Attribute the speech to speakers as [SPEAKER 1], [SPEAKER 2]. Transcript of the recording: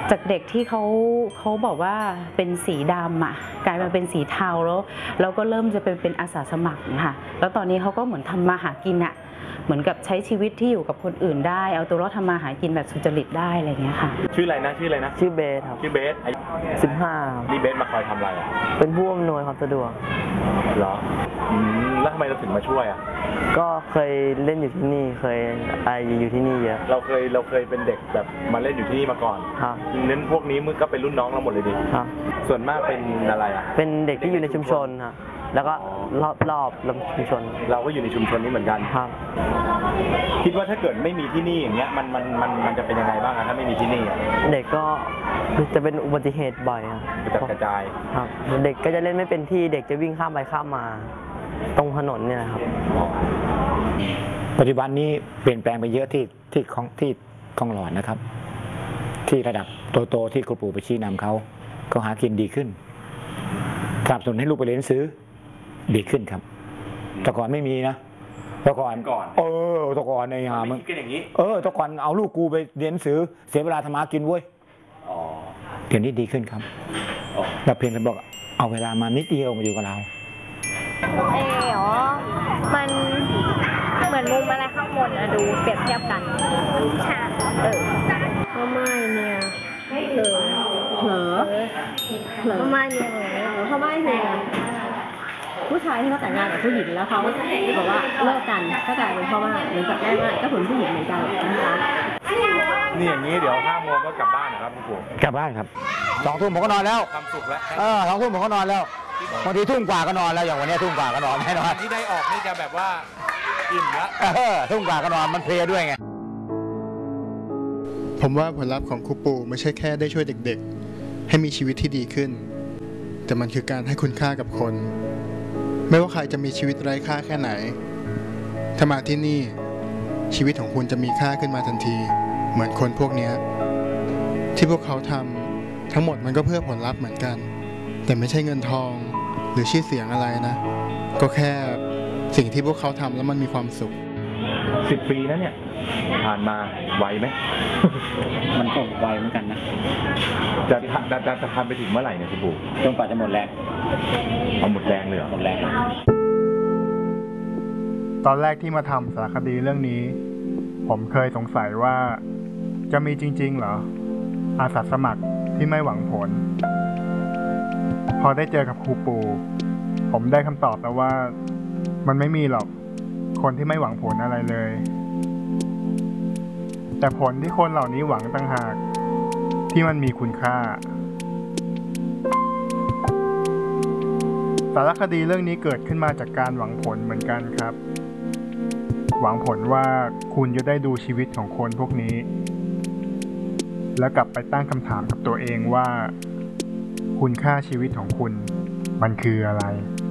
[SPEAKER 1] จากเด็กที่เขาบอกว่าเป็นสีดำอ่ะกลายมาเป็นสีเทาแล้วก็เริ่มจะเป็นอาสาสมัครค่ะแล้วตอนนี้เขาก็เหมือนทำมาหากินอ่ะเหมือนกับใช้ชีวิตที่อยู่กับคนอื่นได้เอาตัวรอดทำมาหากินแบบสุจริตได้อะไรอย่างเงี้ยค่ะ
[SPEAKER 2] ชื่ออะไรนะ
[SPEAKER 3] ชื่อเบสครับ
[SPEAKER 2] ชื่อเบสอายุ
[SPEAKER 3] 15
[SPEAKER 2] นี่เบสมาคอยทำอะไรอ่ะ
[SPEAKER 3] เป็นผู้อำนวยความสะดวก
[SPEAKER 2] เหรอแล้วทำไมเราถึงมาช่วยอ่ะ
[SPEAKER 3] ก็เคยเล่นอยู่ที่นี่เคยอยู่ที่นี่เยอะ
[SPEAKER 2] เราเคยเป็นเด็กแบบมาเล่นอยู่ที่นี่มาก่อน
[SPEAKER 3] ครับ
[SPEAKER 2] เน้นพวกนี้มึงก็เป็นรุ่นน้องเราหมดเลยดิ
[SPEAKER 3] ครับ
[SPEAKER 2] ส่วนมากเป็นอะไรอ่ะ
[SPEAKER 3] เป็นเด็กที่อยู่ในชุมชนครับแล้วก็รอบชุมชน
[SPEAKER 2] เราก็อยู่ในชุมชนนี้เหมือนกัน
[SPEAKER 3] ครับ
[SPEAKER 2] คิดว่าถ้าเกิดไม่มีที่นี่อย่างเงี้ยมันจะเป็นยังไงบ้างถ้าไม่มีที่นี่
[SPEAKER 3] เด็กก็จะเป็นอุบัติเหตุบ่อยครับ
[SPEAKER 2] กระจาย
[SPEAKER 3] ครับเด็กก็จะเล่นไม่เป็นที่เด็กจะวิ่งข้ามไปข้ามมาตรงถนนเนี่ยครับ
[SPEAKER 4] ปัจจุบันนี้เปลี่ยนแปลงไปเยอะที่คลองหลอดนะครับที่ระดับโตที่ครูปู่ไปชี้นำเขาหากินดีขึ้นสนับสนุนให้ลูกไปเรียนหนังสือดีขึ้นครับแต่ก่อนไม่มีนะแต่ก่อนแต่ก่อนในหามัน
[SPEAKER 2] คิดอย่างนี้
[SPEAKER 4] แต่ก่อนเอาลูกกูไปเรียนหนังสือเสียเวลาทำมากินเว้ยเดี๋ยวนี้ดีขึ้นครับเราเพียงแต่บอกเอาเวลามานิดเดียวมาอยู่กับเรา
[SPEAKER 5] มันเหมือนมุมอะไรข้างบนอะดูเปรียบเทียบกันใช่
[SPEAKER 1] ก็ไม่เนี่ยเผลอ
[SPEAKER 5] ก็ไม่เนี่ย
[SPEAKER 1] เขาไม่เนี่ยผู้ชายที่เขาแต่งงานกับผู้หญิงแล้วเขาบอกว่าเลิกกันก็กลายเป็นเพราะว่าเหมือนกับได้ว่าก็ผลผู้หญิงเหมือนกันนะคะ
[SPEAKER 2] นี่อย่างนี้เดี๋ยว5 โมงก็กลับบ้านนะครับคุณปู่
[SPEAKER 4] กลับบ้านครับ2 ทุ่มผมก็นอนแล้ว
[SPEAKER 2] ความสุขแล้ว
[SPEAKER 4] 2 ทุ่มผมก็นอนแล้วบางทีทุ่มกว่าก็นอนแล้วอย่างวันนี้ทุ่มกว่าก็นอนแน่นอน
[SPEAKER 2] ที่ได้ออกนี่จะแบบว่าอิ่มแล้ว
[SPEAKER 4] ทุ่มกว่าก็นอนมันเพลียด้วยไง
[SPEAKER 6] ผมว่าผลลัพธ์ของครูปู่ไม่ใช่แค่ได้ช่วยเด็กๆให้มีชีวิตที่ดีขึ้นแต่มันคือการให้คุณค่ากับคนไม่ว่าใครจะมีชีวิตไร้ค่าแค่ไหนถ้ามาที่นี่ชีวิตของคุณจะมีค่าขึ้นมาทันทีเหมือนคนพวกนี้ที่พวกเขาทำทั้งหมดมันก็เพื่อผลลัพธ์เหมือนกันแต่ไม่ใช่เงินทองหรือชื่อเสียงอะไรนะก็แค่สิ่งที่พวกเขาทำแล้วมันมีความสุข
[SPEAKER 2] 10 ปีนะเนี่ยผ่านมาไวไหม
[SPEAKER 4] มันก็ไวเหมือนกันนะ
[SPEAKER 2] จะทำไปถึงเมื่อไหร่เนี่ยคุณปู่
[SPEAKER 4] จนกว่าจะหมดแรง
[SPEAKER 2] เอาหมดแรงเลยเหรอ
[SPEAKER 4] หมดแรง
[SPEAKER 6] ตอนแรกที่มาทำสารคดีเรื่องนี้ผมเคยสงสัยว่าจะมีจริงๆเหรออาสาสมัครที่ไม่หวังผลพอได้เจอกับครูปู่ผมได้คำตอบแล้วว่ามันไม่มีหรอกคนที่ไม่หวังผลอะไรเลยแต่ผลที่คนเหล่านี้หวังต่างหากที่มันมีคุณค่าสารคดีเรื่องนี้เกิดขึ้นมาจากการหวังผลเหมือนกันครับหวังผลว่าคุณจะได้ดูชีวิตของคนพวกนี้แล้วกลับไปตั้งคำถามกับตัวเองว่าคุณค่าชีวิตของคุณมันคืออะไร